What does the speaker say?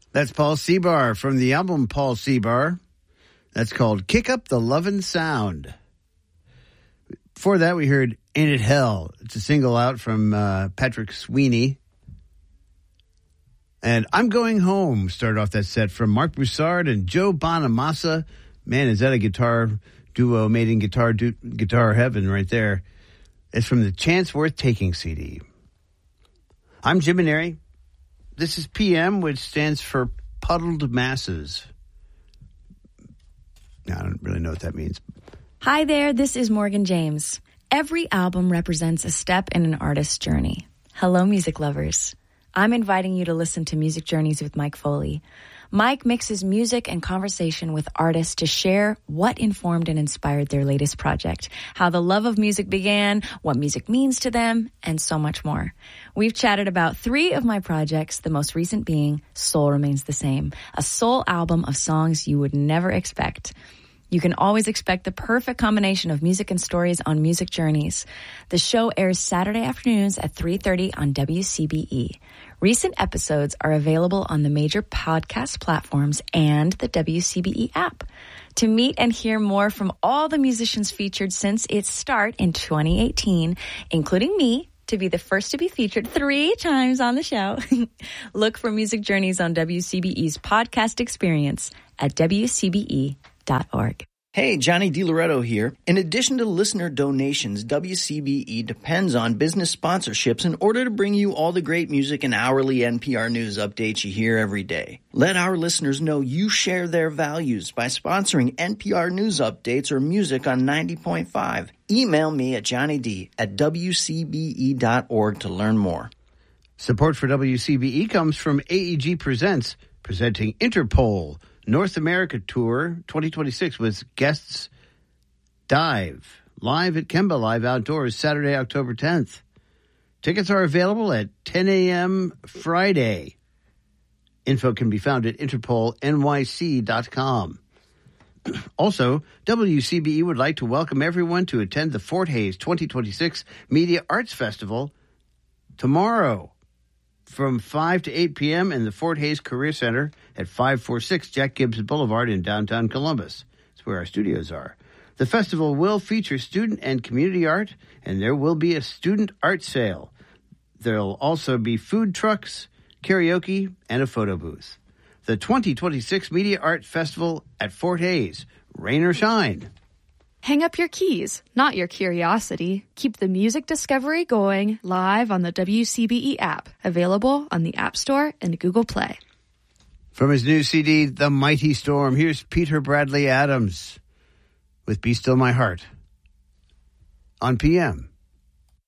That's Paul Seabar from the album Paul Seabar. That's called Kick Up the Lovin' Sound. Before that, we heard Ain't It Hell. It's a single out from Patrick Sweeney. And I'm Going Home started off that set from Mark Broussard and Joe Bonamassa. Man, is that a guitar duo made in guitar heaven right there. It's from the Chance Worth Taking CD. I'm Jim Maneri. This is PM, which stands for Puddled Masses. I don't really know what that means. Hi there, this is Morgan James. Every album represents a step in an artist's journey. Hello, music lovers. I'm inviting you to listen to Music Journeys with Mike Foley. Mike mixes music and conversation with artists to share what informed and inspired their latest project, how the love of music began, what music means to them, and so much more. We've chatted about 3 of my projects, the most recent being Soul Remains the Same, a soul album of songs you would never expect. You can always expect the perfect combination of music and stories on Music Journeys. The show airs Saturday afternoons at 3:30 on WCBE. Recent episodes are available on the major podcast platforms and the WCBE app. To meet and hear more from all the musicians featured since its start in 2018, including me, to be the first to be featured 3 times on the show, look for Music Journeys on WCBE's podcast experience at WCBE.org. Hey, Johnny DiLoretto here. In addition to listener donations, WCBE depends on business sponsorships in order to bring you all the great music and hourly NPR news updates you hear every day. Let our listeners know you share their values by sponsoring NPR news updates or music on 90.5. Email me at johnnyd@wcbe.org to learn more. Support for WCBE comes from AEG Presents, presenting Interpol North America Tour 2026 with guests Dive, live at Kemba Live Outdoors, Saturday, October 10th. Tickets are available at 10 a.m. Friday. Info can be found at interpolnyc.com. Also, WCBE would like to welcome everyone to attend the Fort Hayes 2026 Media Arts Festival tomorrow from 5 to 8 p.m. in the Fort Hayes Career Center at 546 Jack Gibbs Boulevard in downtown Columbus. That's where our studios are. The festival will feature student and community art, and there will be a student art sale. There'll also be food trucks, karaoke, and a photo booth. The 2026 Media Art Festival at Fort Hayes. Rain or shine. Hang up your keys, not your curiosity. Keep the music discovery going live on the WCBE app, available on the App Store and Google Play. From his new CD, The Mighty Storm, here's Peter Bradley Adams with Be Still My Heart on PM.